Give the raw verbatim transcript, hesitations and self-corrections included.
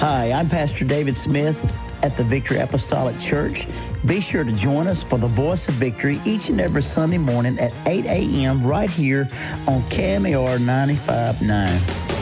Hi, I'm Pastor David Smith at the Victory Apostolic Church. Be sure to join us for the Voice of Victory each and every Sunday morning at eight a.m. right here on K M A R ninety-five point nine.